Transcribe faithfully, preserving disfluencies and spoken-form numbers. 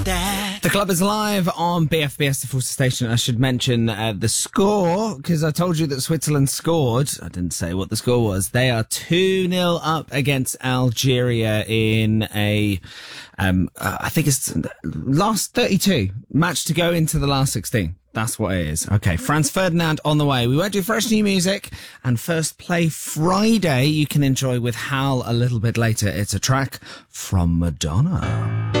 that. The club is live on B F B S, the Forces Station. I should mention uh, the score, because I told you that Switzerland scored. I didn't say what the score was. They are two nil up against Algeria in a, um, uh, I think it's last thirty-two match to go into the last sixteen. That's what it is. Okay, Franz Ferdinand on the way. We won't do fresh new music. And First Play Friday you can enjoy with Hal a little bit later. It's a track from Madonna.